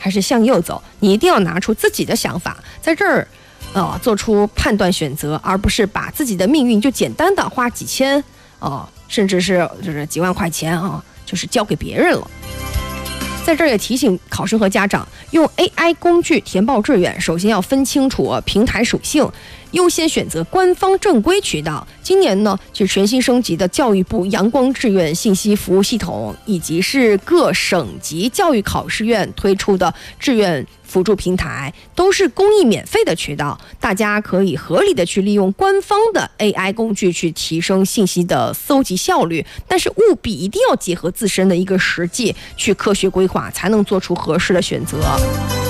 还是向右走，你一定要拿出自己的想法，在这儿做出判断选择，而不是把自己的命运就简单的花几千甚至是就是几万块钱就是交给别人了。在这儿也提醒考生和家长，用 AI 工具填报志愿，首先要分清楚平台属性，优先选择官方正规渠道。今年呢，就全新升级的教育部阳光志愿信息服务系统，以及是各省级教育考试院推出的志愿辅助平台，都是公益免费的渠道，大家可以合理的去利用官方的 AI 工具去提升信息的搜集效率，但是务必一定要结合自身的一个实际去科学规划，才能做出合适的选择。